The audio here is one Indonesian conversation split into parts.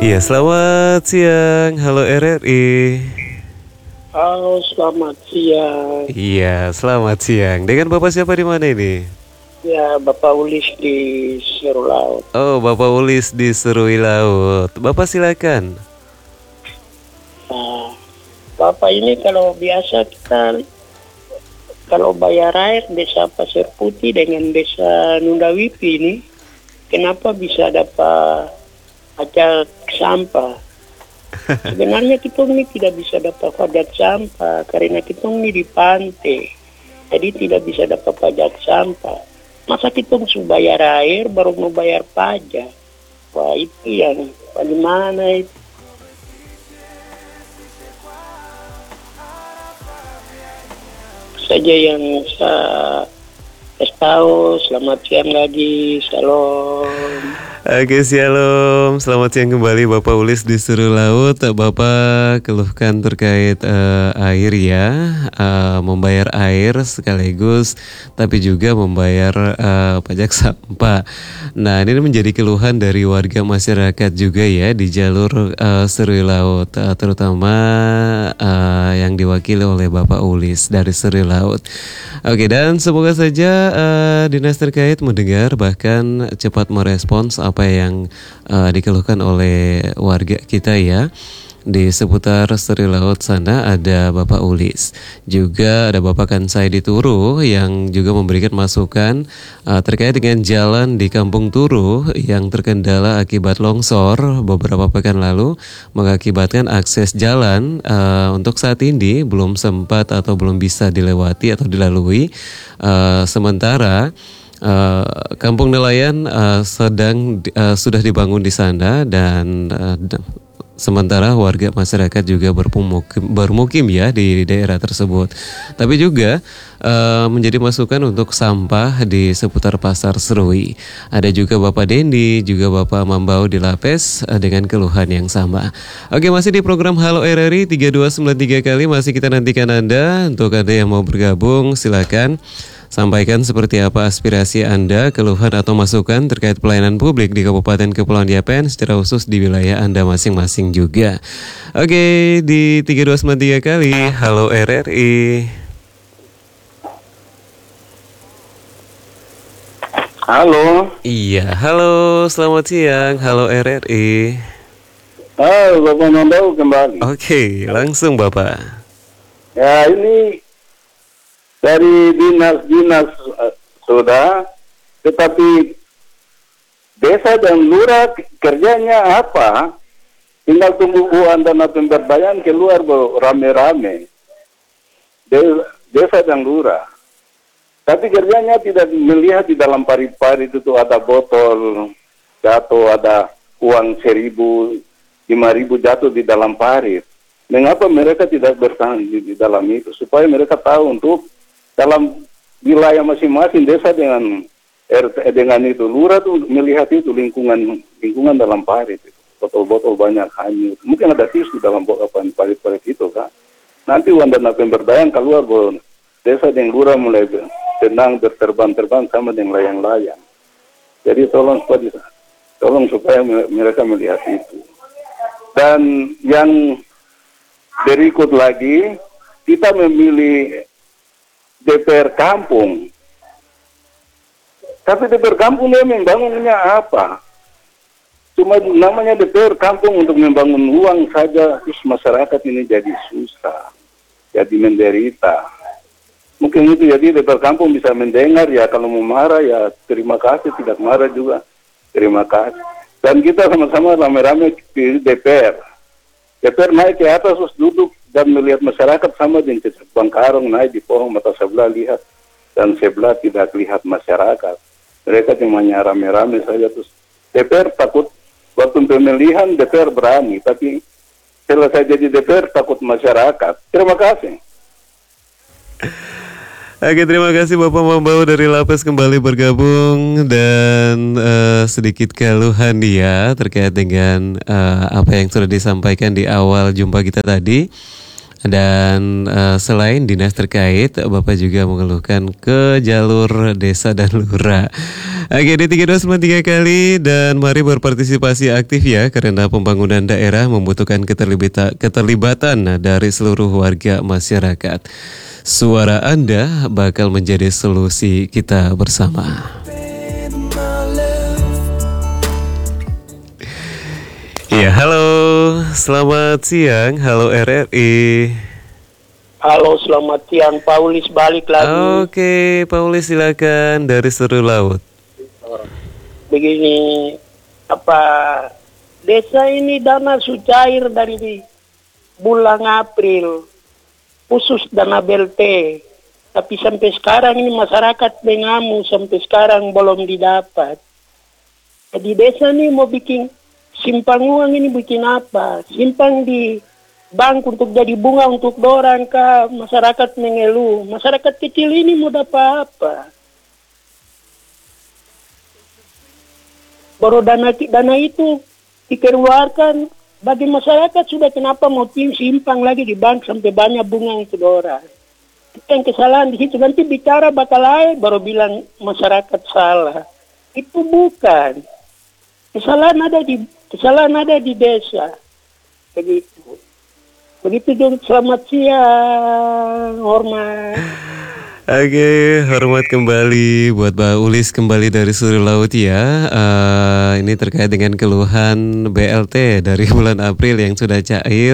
Iya, selamat siang. Halo RRI. Halo, selamat siang. Iya, selamat siang. Dengan Bapak siapa di mana ini? Ya, Bapak Ulis di Seru Laut. Oh, Bapak Ulis di Serui Laut. Bapak silakan. Nah, Bapak ini kalau biasa kita kalau bayar air desa Pasir Putih dengan desa Nundawipi ini, kenapa bisa dapat pajak sampah? Sebenarnya kita ini tidak bisa dapat pajak sampah karena kita ini di pantai, jadi tidak bisa dapat pajak sampah. Masa kita harus bayar air baru mau bayar pajak? Wah, itu yang bagaimana itu? Saja yang saya tahu. Selamat siang lagi, salam. Oke, shalom. Selamat siang kembali Bapak Ulis di Serui Laut. Bapak keluhkan terkait air ya, membayar air sekaligus tapi juga membayar pajak sampah. Nah, ini menjadi keluhan dari warga masyarakat juga ya di jalur Serui Laut, terutama yang diwakili oleh Bapak Ulis dari Serui Laut. Oke, dan semoga saja dinas terkait mendengar bahkan cepat merespons apa yang dikeluhkan oleh warga kita ya. Di seputar Serui Laut sana ada Bapak Ulis, juga ada Bapak Kansai di Turu yang juga memberikan masukan terkait dengan jalan di Kampung Turu yang terkendala akibat longsor beberapa pekan lalu, mengakibatkan akses jalan untuk saat ini belum sempat atau belum bisa dilewati atau dilalui. Sementara Kampung Nelayan sudah dibangun di sana dan sementara warga masyarakat juga bermukim ya di daerah tersebut. Tapi juga menjadi masukan untuk sampah di seputar Pasar Serui. Ada juga Bapak Dendi, juga Bapak Mambau di Lapes dengan keluhan yang sama. Oke, masih di program Halo RRI 3293 kali masih kita nantikan Anda. Untuk Anda yang mau bergabung silakan sampaikan seperti apa aspirasi Anda, keluhan atau masukan terkait pelayanan publik di Kabupaten Kepulauan Yapen secara khusus di wilayah Anda masing-masing juga. Oke, di 3293 kali Halo RRI. Halo. Iya, halo, selamat siang. Halo RRI. Halo, Bapak Mambau kembali. Oke, langsung Bapak. Ya, ini dari dinas-dinas sudah, tetapi desa dan lurah kerjanya apa? Tinggal tunggu uang dana pemberdayaan keluar rame-rame. Desa dan lurah. Tapi kerjanya tidak melihat di dalam parit-parit itu ada botol jatuh, ada uang 1.000, 5.000 jatuh di dalam parit. Mengapa mereka tidak bertahan di dalam itu? Supaya mereka tahu untuk dalam wilayah masing-masing desa dengan RT dengan itu lurah tuh melihat itu lingkungan dalam parit itu. Botol-botol banyak hanyut. Mungkin ada tisu dalam parit-parit itu kan. Nanti uang dana pemberdayaan keluar desa dengan lurah mulai tenang berterbang-terbang sama dengan layang-layang. Jadi tolong supaya mereka melihat itu. Dan yang berikut lagi kita memilih DPR kampung. Tapi DPR kampung dia membangunnya apa? Cuma namanya DPR kampung untuk membangun uang saja, terus masyarakat ini jadi susah, jadi menderita. Mungkin itu jadi DPR kampung bisa mendengar ya, kalau mau marah ya terima kasih, tidak marah juga terima kasih. Dan kita sama-sama rame-rame di DPR. DPR naik ke atas terus duduk dan melihat masyarakat sama dengan Bang Karong naik di pohon mata sebelah lihat dan sebelah tidak lihat masyarakat. Mereka cuma rame-rame saja terus. DPR takut waktu pemilihan DPR berani, tapi selesai jadi DPR takut masyarakat. Terima kasih. Oke, terima kasih Bapak Mambau dari Lapes kembali bergabung dan sedikit keluhan dia terkait dengan apa yang sudah disampaikan di awal jumpa kita tadi. Dan selain dinas terkait, Bapak juga mengeluhkan ke jalur desa dan lurah. Oke, di 3293 kali dan mari berpartisipasi aktif ya, karena pembangunan daerah membutuhkan keterlibatan dari seluruh warga masyarakat. Suara Anda bakal menjadi solusi kita bersama. Ya, halo, selamat siang, halo RRI. Halo, selamat siang, Paulis balik lagi. Oke, Paulis silakan dari Seru Laut. Begini, desa ini dana cair dari bulan April, khusus dana BLT. Tapi sampai sekarang ini masyarakat mengamu, sampai sekarang belum didapat. Jadi desa ini mau bikin simpang uang ini bikin apa? Simpang di bank untuk jadi bunga untuk dorang kah? Masyarakat mengeluh. Masyarakat kecil ini mau dapat apa? Baru dana itu dikeluarkan bagi masyarakat sudah, kenapa mau simpang lagi di bank sampai banyak bunga untuk dorang? Itu yang kesalahan di situ. Nanti bicara bakal lain baru bilang masyarakat salah. Itu bukan. Kesalahan ada di desa. Begitu dong. Selamat siang, hormat. Oke, hormat kembali buat Mbak Ulis kembali dari Seru Laut ya. Ini terkait dengan keluhan BLT dari bulan April yang sudah cair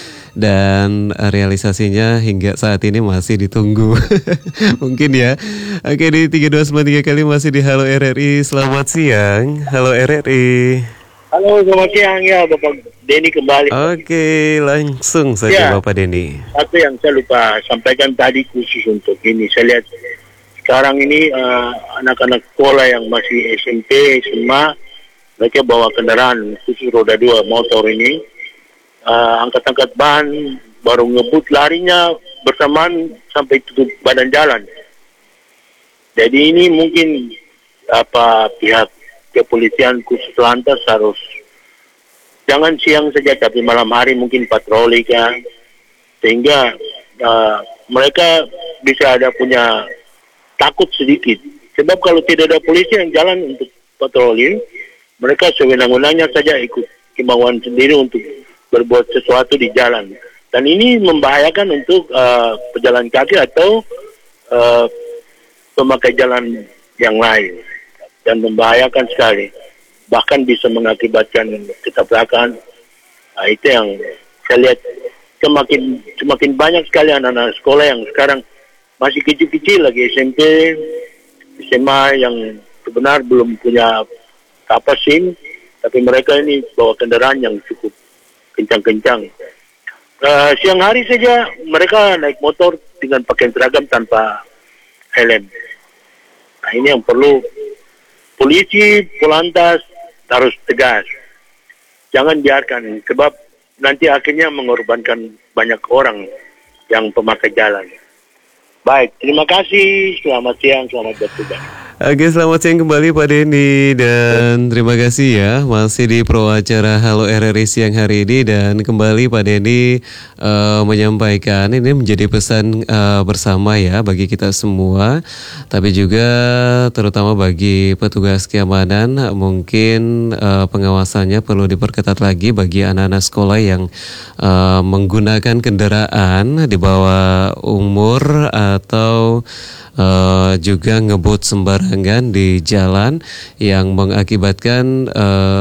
dan realisasinya hingga saat ini masih ditunggu. Mungkin ya. Oke, di 3293 kali masih di Halo RRI. Selamat siang, Halo RRI. Halo, selamat siang ya, Bapak Denny kembali. Oke, langsung saja Bapak Denny. Satu yang saya lupa sampaikan tadi khusus untuk ini. Saya lihat sekarang ini anak-anak sekolah yang masih SMP, SMA, mereka bawa kendaraan khusus roda 2 motor ini. Angkat-angkat ban, baru ngebut larinya bersamaan sampai tutup badan jalan. Jadi ini mungkin pihak kepolisian khusus lantas harus jangan siang saja tapi malam hari mungkin patroli kan, sehingga mereka bisa ada punya takut sedikit. Sebab kalau tidak ada polisi yang jalan untuk patroli, mereka sewenang-wenangnya saja ikut kemauan sendiri untuk berbuat sesuatu di jalan. Dan ini membahayakan untuk pejalan kaki atau pemakai jalan yang lain. Dan membahayakan sekali. Bahkan bisa mengakibatkan ketabrakan. Itu yang saya lihat semakin banyak sekali anak-anak sekolah yang sekarang masih kecil-kecil lagi SMP, SMA yang sebenarnya belum punya SIM, tapi mereka ini bawa kendaraan yang cukup kencang-kencang. Siang hari saja mereka naik motor dengan pakaian seragam tanpa helm. Nah, ini yang perlu polisi, polantas harus tegas. Jangan biarkan, sebab nanti akhirnya mengorbankan banyak orang yang pemakai jalan. Baik, terima kasih. Selamat siang, selamat bertugas. Oke, selamat siang kembali Pak Denny dan terima kasih ya masih di pro acara Halo RRI siang hari ini, dan kembali Pak Denny menyampaikan ini menjadi pesan bersama ya bagi kita semua, tapi juga terutama bagi petugas keamanan, mungkin pengawasannya perlu diperketat lagi bagi anak-anak sekolah yang menggunakan kendaraan di bawah umur atau juga ngebut sembarangan di jalan yang mengakibatkan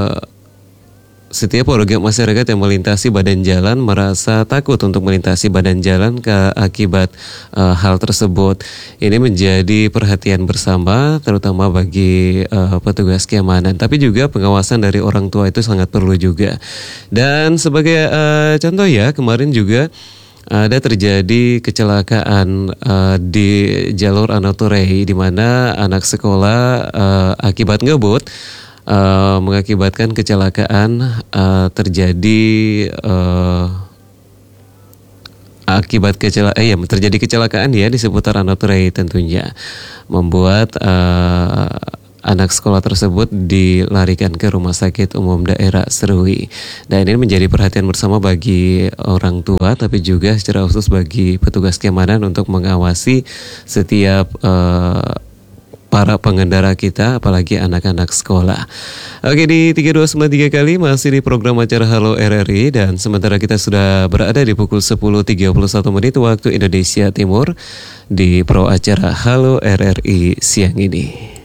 setiap warga masyarakat yang melintasi badan jalan merasa takut untuk melintasi badan jalan akibat hal tersebut. Ini menjadi perhatian bersama terutama bagi petugas keamanan, tapi juga pengawasan dari orang tua itu sangat perlu juga. Dan sebagai contoh ya, kemarin juga ada terjadi kecelakaan di jalur Anoturei di mana anak sekolah akibat ngebut mengakibatkan kecelakaan terjadi terjadi kecelakaan ya di seputar Anoturei, tentunya membuat anak sekolah tersebut dilarikan ke Rumah Sakit Umum Daerah Serui. Dan ini menjadi perhatian bersama bagi orang tua, tapi juga secara khusus bagi petugas keamanan untuk mengawasi setiap para pengendara kita, apalagi anak-anak sekolah. Oke, di 3293 kali masih di program acara Halo RRI, dan sementara kita sudah berada di pukul 10.31 menit waktu Indonesia Timur di pro acara Halo RRI siang ini.